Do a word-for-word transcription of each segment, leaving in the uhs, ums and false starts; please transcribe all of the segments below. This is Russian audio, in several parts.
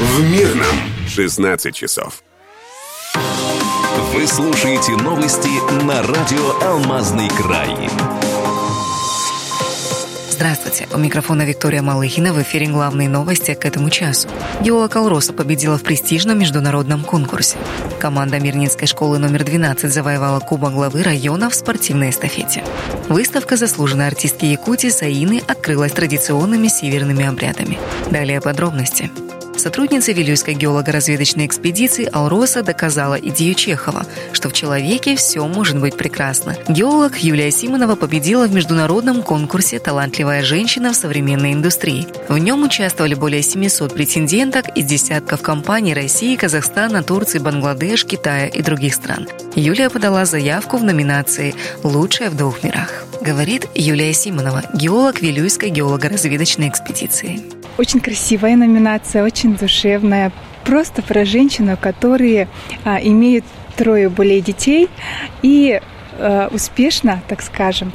В Мирном шестнадцать часов. Вы слушаете новости на радио «Алмазный край». Здравствуйте, у микрофона Виктория Малыхина, в эфире главные новости к этому часу. Геолог «Алроса» победила в престижном международном конкурсе. Команда Мирнинской школы номер двенадцать завоевала кубок главы района в спортивной эстафете. Выставка заслуженной артистки Якутии Саины открылась традиционными северными обрядами. Далее подробности. Сотрудница Вилюйской геолого-разведочной экспедиции «Алроса» доказала идею Чехова, что в человеке все может быть прекрасно. Геолог Юлия Симонова победила в международном конкурсе «Талантливая женщина в современной индустрии». В нем участвовали более семисот претенденток из десятков компаний России, Казахстана, Турции, Бангладеш, Китая и других стран. Юлия подала заявку в номинации «Лучшая в двух мирах». Говорит Юлия Симонова, геолог Вилюйской геолого-разведочной экспедиции. Очень красивая номинация, очень душевная. Просто про женщину, которые а, имеют трое более детей и а, успешно, так скажем,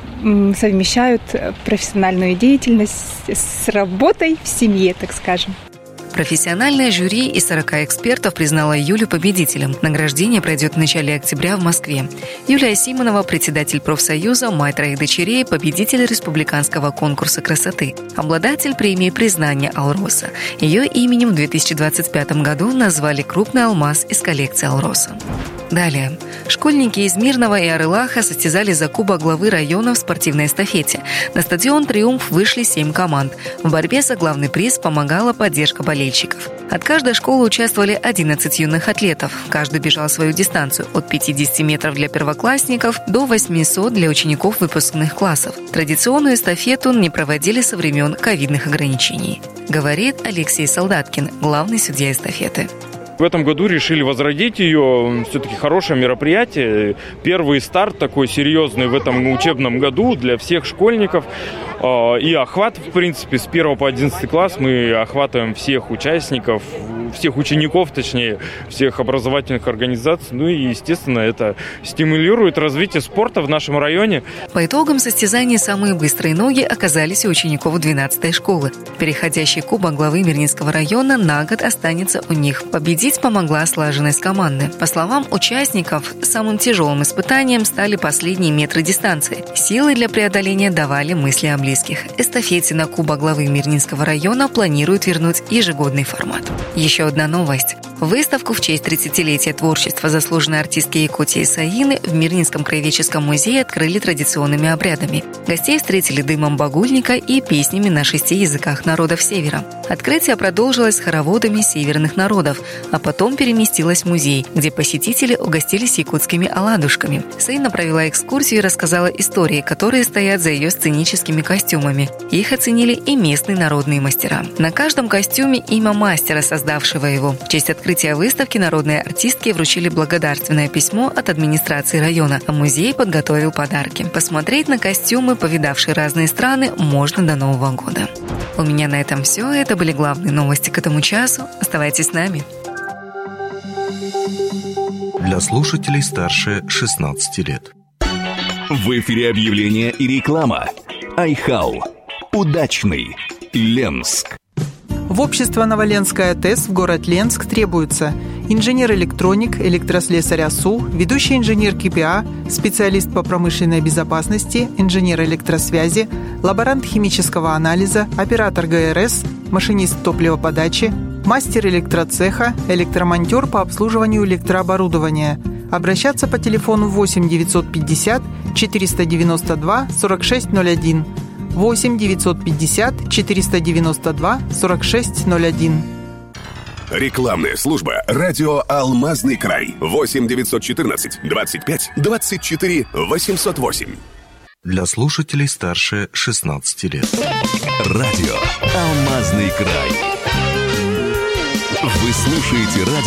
совмещают профессиональную деятельность с работой в семье, так скажем. Профессиональное жюри из сорока экспертов признало Юлю победителем. Награждение пройдет в начале октября в Москве. Юлия Симонова, председатель профсоюза, мать троих дочерей, победитель республиканского конкурса красоты, обладатель премии признания «Алроса». Ее именем в две тысячи двадцать пятом году назвали крупный алмаз из коллекции «Алроса». Далее. Школьники из Мирного и Арылаха состязались за кубок главы района в спортивной эстафете. На стадион «Триумф» вышли семь команд. В борьбе за главный приз помогала поддержка болельщиков. От каждой школы участвовали одиннадцать юных атлетов. Каждый бежал свою дистанцию от пятидесяти метров для первоклассников до восьмисот для учеников выпускных классов. Традиционную эстафету не проводили со времен ковидных ограничений. Говорит Алексей Солдаткин, главный судья эстафеты. В этом году решили возродить ее. Все-таки хорошее мероприятие. Первый старт такой серьезный в этом учебном году для всех школьников. И охват, в принципе, с первого по одиннадцатый класс мы охватываем всех участников, всех учеников, точнее, всех образовательных организаций. Ну и, естественно, это стимулирует развитие спорта в нашем районе. По итогам состязания самые быстрые ноги оказались у учеников двенадцатой школы. Переходящий кубок главы Мирнинского района на год останется у них. Победить помогла слаженность команды. По словам участников, самым тяжелым испытанием стали последние метры дистанции. Силы для преодоления давали мысли о близких. Эстафете на кубок главы Мирнинского района планируют вернуть ежегодный формат. Еще одна новость. Выставку в честь тридцатилетия творчества заслуженной артистки Якутии Саины в Мирнинском краеведческом музее открыли традиционными обрядами. Гостей встретили дымом багульника и песнями на шести языках народов Севера. Открытие продолжилось с хороводами северных народов, а потом переместилось в музей, где посетители угостились якутскими оладушками. Саина провела экскурсию и рассказала истории, которые стоят за ее сценическими костюмами. Их оценили и местные народные мастера. На каждом костюме имя мастера, создавшего его. В честь открытия выставки народные артистки вручили благодарственное письмо от администрации района, а музей подготовил подарки. Посмотреть на костюмы, повидавшие разные страны, можно до Нового года. У меня на этом все. Это были главные новости к этому часу. Оставайтесь с нами. Для слушателей старше шестнадцати лет. В эфире объявления и реклама. Айхау. Удачный. Ленск. В общество «Новоленская ТЭС» в город Ленск требуется инженер-электроник, электрослесарь АСУ, ведущий инженер КПА, специалист по промышленной безопасности, инженер электросвязи, лаборант химического анализа, оператор ГРС, машинист топливоподачи, мастер электроцеха, электромонтер по обслуживанию электрооборудования. Обращаться по телефону восемь девятьсот пятьдесят четыреста девяносто два сорок шесть ноль один. восемь девятьсот пятьдесят четыреста девяносто два сорок шесть ноль один. Рекламная служба «Радио Алмазный край». восемь девятьсот четырнадцать двадцать пять двадцать четыре восемьсот восемь. Для слушателей старше шестнадцати лет. Радио Алмазный край. Вы слушаете радио